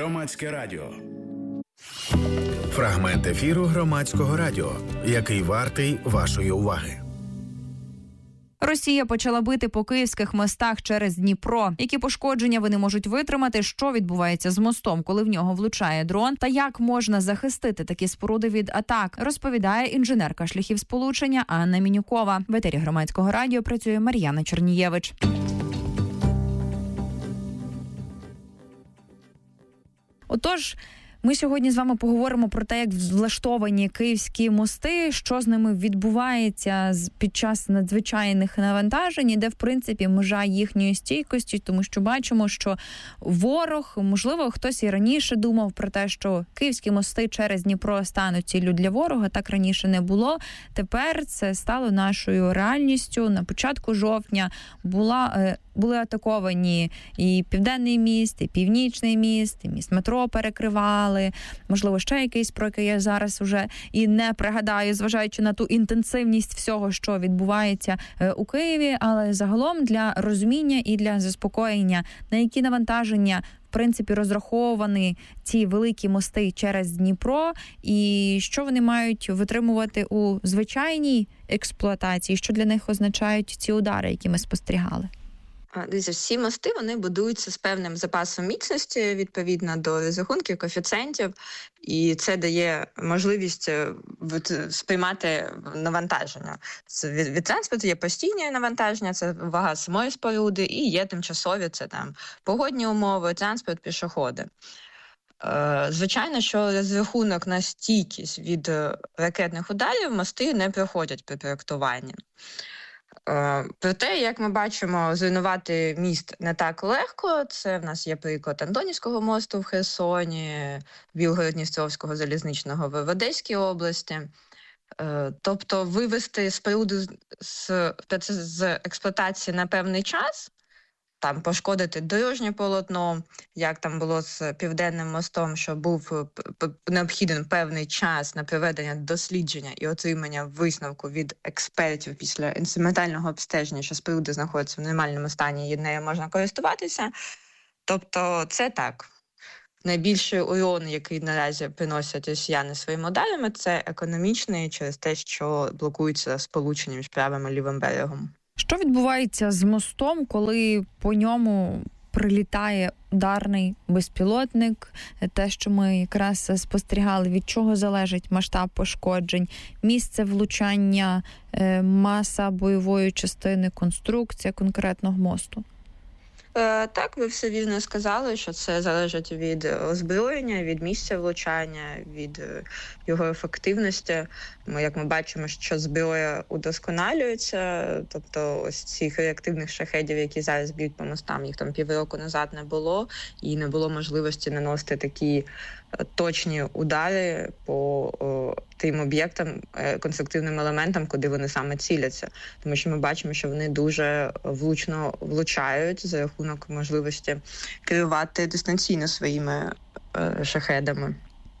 Громадське радіо. Фрагмент ефіру Громадського радіо, який вартий вашої уваги. Росія почала бити по київських мостах через Дніпро. Які пошкодження вони можуть витримати, що відбувається з мостом, коли в нього влучає дрон, та як можна захистити такі споруди від атак, розповідає інженерка шляхів сполучення Анна Мінюкова. В етері Громадського радіо працює Мар'яна Чернієвич. Отож, ми сьогодні з вами поговоримо про те, як влаштовані київські мости, що з ними відбувається під час надзвичайних навантажень, де, в принципі, межа їхньої стійкості, тому що бачимо, що ворог, можливо, хтось і раніше думав про те, що київські мости через Дніпро стануть ціллю для ворога, так раніше не було. Тепер це стало нашою реальністю. На початку жовтня були атаковані і Південний міст, і Північний міст, і міст метро перекривали. Можливо, ще якийсь, про який я зараз уже і не пригадаю, зважаючи на ту інтенсивність всього, що відбувається у Києві. Але загалом для розуміння і для заспокоєння, на які навантаження в принципі розраховані ці великі мости через Дніпро, і що вони мають витримувати у звичайній експлуатації, що для них означають ці удари, які ми спостерігали. Дивіться, всі мости, вони будуються з певним запасом міцності, відповідно до розрахунків, коефіцієнтів, і це дає можливість сприймати навантаження. Від транспорту є постійні навантаження, це вага самої споруди, і є тимчасові, це там погодні умови, транспорт, пішоходи. Звичайно, що розрахунок на стійкість від ракетних ударів мости не проходять при проєктуванні. Проте, як ми бачимо, зруйнувати міст не так легко. Це в нас є приклад Антонівського мосту в Херсоні, Білгород-Дністровського залізничного в Одеській області. Тобто вивести споруду з експлуатації на певний час, там пошкодити дорожнє полотно, як там було з Південним мостом, що був необхідний певний час на проведення дослідження і отримання висновку від експертів після інструментального обстеження, що споруда знаходиться в нормальному стані і нею можна користуватися. Тобто це так. Найбільший урон, який наразі приносять росіяни своїми ударами, це економічний через те, що блокується сполучення між правим і лівим берегом. Що відбувається з мостом, коли по ньому прилітає ударний безпілотник? Те, що ми якраз спостерігали, від чого залежить масштаб пошкоджень, місце влучання, маса бойової частини, конструкція конкретного мосту? Так, ви все вірно сказали, що це залежить від озброєння, від місця влучання, від його ефективності. Як ми бачимо, що зброя удосконалюється, тобто ось цих реактивних шахедів, які зараз б'ють по мостам, їх там півроку назад не було, і не було можливості наносити такі точні удари по тим об'єктам, конструктивним елементам, куди вони саме ціляться. Тому що ми бачимо, що вони дуже влучно влучають за рахунок можливості керувати дистанційно своїми шахедами.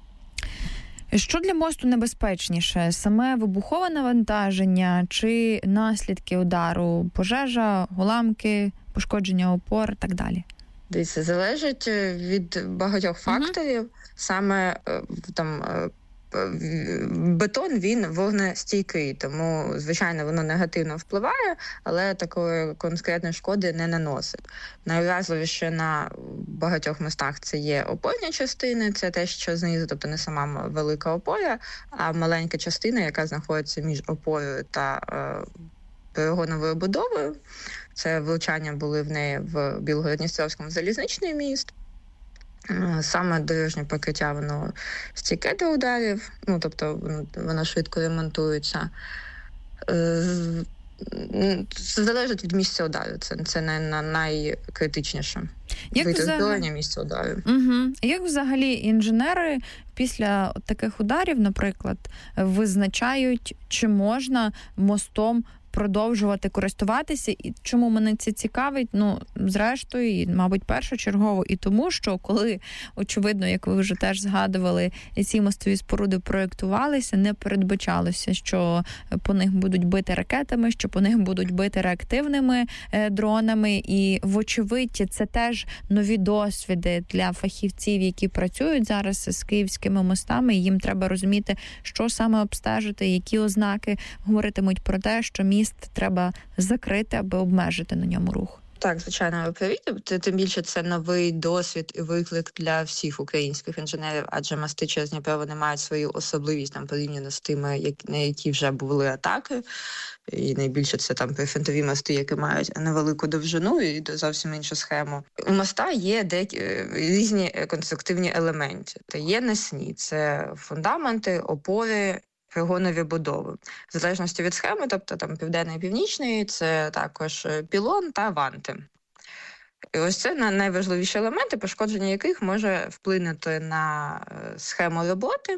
Що для мосту небезпечніше? Саме вибухове навантаження чи наслідки удару? Пожежа, уламки, пошкодження опор і так далі? Дивіться, залежить від багатьох факторів. Саме там бетон, він вогнестійкий, тому, звичайно, воно негативно впливає, але такої конкретної шкоди не наносить. Найуразливіше на багатьох мостах це є опорні частини, це те, що знизу, тобто не сама велика опора, а маленька частина, яка знаходиться між опорою та перегоновою будовою. Це влучання були в неї в Білгород-Дністровському залізничний міст. Саме дорожнє покриття, воно стійке до ударів, тобто воно швидко ремонтується. Залежить від місця удару, це найкритичніше. Від озброєння місця удару. Як взагалі інженери після таких ударів, наприклад, визначають, чи можна мостом продовжувати користуватися. І чому мене це цікавить? Зрештою, і, мабуть, першочергово і тому, що коли, очевидно, як ви вже теж згадували, ці мостові споруди проєктувалися, не передбачалося, що по них будуть бити ракетами, що по них будуть бити реактивними дронами. І, вочевидь, це теж нові досвіди для фахівців, які працюють зараз з київськими мостами. І їм треба розуміти, що саме обстежити, які ознаки говоритимуть про те, що міст треба закрити, аби обмежити на ньому рух. Так, звичайно, ви праві. Тим більше це новий досвід і виклик для всіх українських інженерів, адже мости через Дніпро, вони мають свою особливість там порівняно з тими, на які вже були атаки. І найбільше це там прифронтові мости, які мають невелику довжину і зовсім іншу схему. У моста є різні конструктивні елементи. Є насні, це фундаменти, опори, пригонові будови. В залежності від схеми, тобто там південний і північний, це також пілон та ванти. І ось це найважливіші елементи, пошкодження яких може вплинути на схему роботи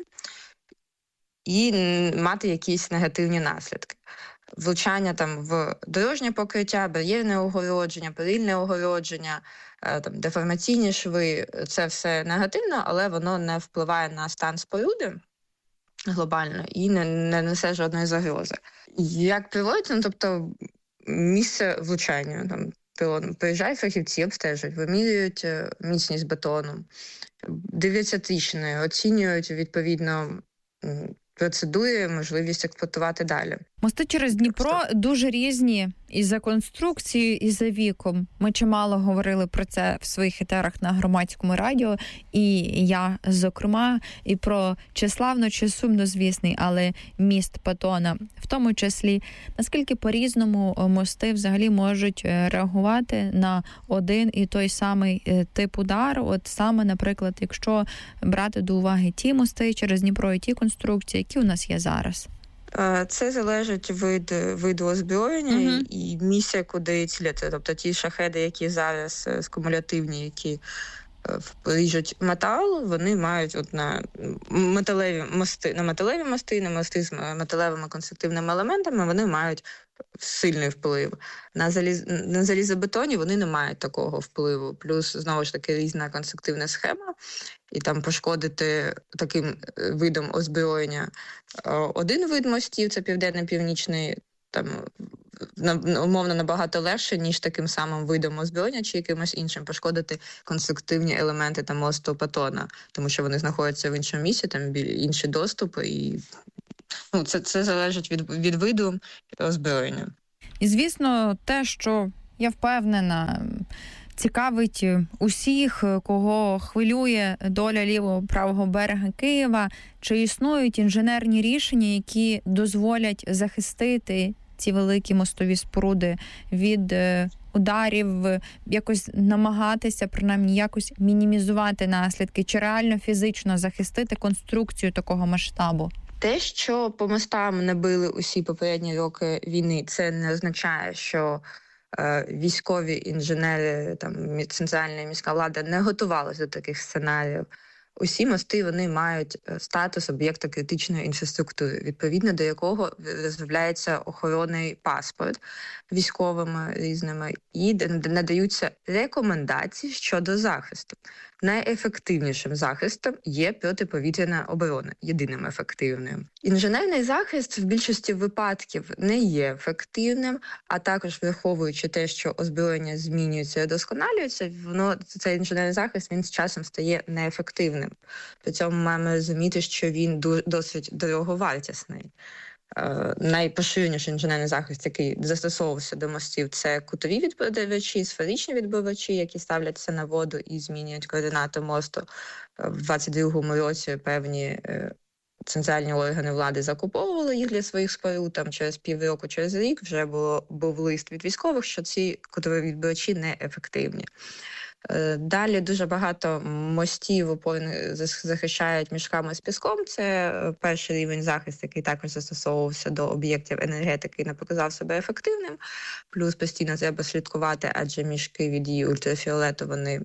і мати якісь негативні наслідки. Влучання там в дорожнє покриття, бар'єрне огородження, перильне огородження, там, деформаційні шви – це все негативно, але воно не впливає на стан споруди глобально і не несе жодної загрози. Як приводиться, тобто місце влучання, там приїжджають фахівці, обстежують, вимірюють міцність бетону, дивляться тріщини, оцінюють відповідно процедури, можливість експлуатувати далі. Мости через Дніпро дуже різні і за конструкцією, і за віком. Ми чимало говорили про це в своїх етерах на Громадському радіо, і я, зокрема, і про числавно чи сумнозвісний, але міст Патона в тому числі. Наскільки по-різному мости взагалі можуть реагувати на один і той самий тип удару? От саме, наприклад, якщо брати до уваги ті мости через Дніпро і ті конструкції, які у нас є зараз? Це залежить від виду озброєння і місця, куди ціляти. Тобто ті шахеди, які зараз кумулятивні, які ріжуть метал, вони мають на металеві мости, на мости з металевими конструктивними елементами, вони мають сильний вплив. На залізобетоні вони не мають такого впливу. Плюс, знову ж таки, різна конструктивна схема. І там пошкодити таким видом озброєння один вид мостів, це південно-північний, там умовно набагато легше, ніж таким самим видом озброєння чи якимось іншим пошкодити конструктивні елементи там мосту Патона, тому що вони знаходяться в іншому місці, там інші доступи, і це залежить від виду озброєння. І, звісно, те, що я впевнена, цікавить усіх, кого хвилює доля лівого правого берега Києва, чи існують інженерні рішення, які дозволять захистити ці великі мостові споруди від ударів, якось намагатися, принаймні, якось мінімізувати наслідки, чи реально фізично захистити конструкцію такого масштабу? Те, що по мостам не били усі попередні роки війни, це не означає, що військові інженери, там центральна і міська влада не готувалися до таких сценаріїв. Усі мости, вони мають статус об'єкта критичної інфраструктури, відповідно до якого розробляється охоронний паспорт військовими різними і надаються рекомендації щодо захисту. Найефективнішим захистом є протиповітряна оборона, єдиним ефективним. Інженерний захист в більшості випадків не є ефективним, а також враховуючи те, що озброєння змінюється і досконалюється, цей інженерний захист, він з часом стає неефективним. При цьому маємо розуміти, що він досить дороговартісний. Найпоширеніший інженерний захист, який застосовувався до мостів, це кутові відбивачі, сферичні відбивачі, які ставляться на воду і змінюють координати мосту. В 22-му році певні центральні органи влади закуповували їх для своїх споруд. Там через півроку, через рік вже був лист від військових, що ці кутові відбивачі неефективні. Далі дуже багато мостів захищають мішками з піском. Це перший рівень захисту, який також застосовувався до об'єктів енергетики і не показав себе ефективним. Плюс постійно треба слідкувати, адже мішки від дії ультрафіолету, вони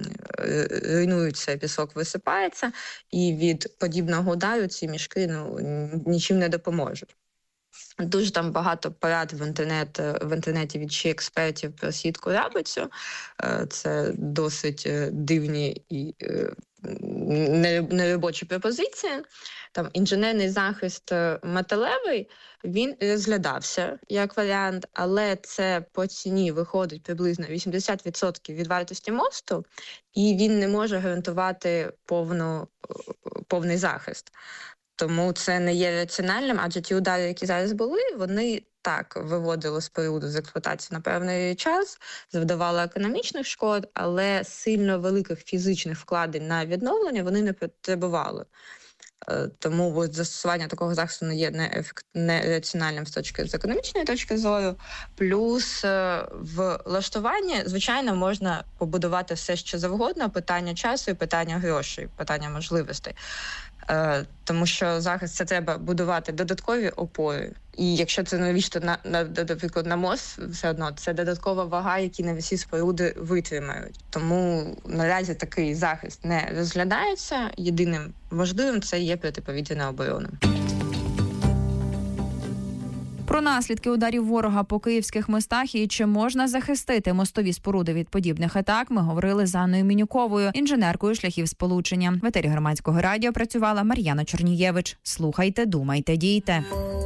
руйнуються, пісок висипається, і від подібного удару ці мішки нічим не допоможуть. Дуже там багато порад в інтернеті від ще експертів про сітку рабицю. Це досить дивні і неробочі пропозиції. Там інженерний захист металевий, він розглядався як варіант, але це по ціні виходить приблизно 80% від вартості мосту, і він не може гарантувати повний захист. Тому це не є раціональним, адже ті удари, які зараз були, вони так виводили споруду з експлуатації на певний час, завдавали економічних шкод, але сильно великих фізичних вкладень на відновлення вони не потребували. Тому застосування такого захисту не є нераціональним з економічної точки зору. Плюс в влаштуванні, звичайно, можна побудувати все, що завгодно, питання часу і питання грошей, питання можливостей. Тому що захист це треба будувати додаткові опори. І якщо це навіщо наприклад, на мост, все одно це додаткова вага, які не всі споруди витримають. Тому наразі такий захист не розглядається. Єдиним можливим це є протиповітряна оборона. Про наслідки ударів ворога по київських мостах і чи можна захистити мостові споруди від подібних атак ми говорили з Анною Мінюковою, інженеркою шляхів сполучення. В етері Громадського радіо працювала Мар'яна Чернієвич. Слухайте, думайте, дійте.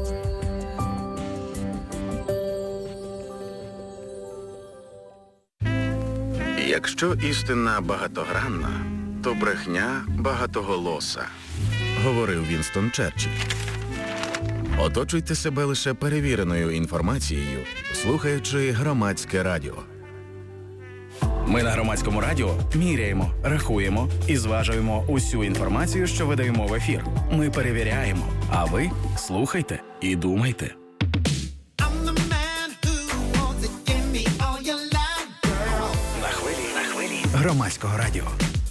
Якщо істина багатогранна, то брехня багатоголоса, говорив Вінстон Черчилль. Оточуйте себе лише перевіреною інформацією, слухаючи Громадське радіо. Ми на Громадському радіо міряємо, рахуємо і зважуємо усю інформацію, що видаємо в ефір. Ми перевіряємо, а ви слухайте і думайте. На хвилі Громадського радіо.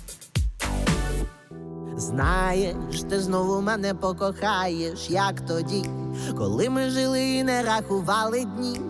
Знаєш, ти знову мене покохаєш, як тоді, коли ми жили і не рахували дні.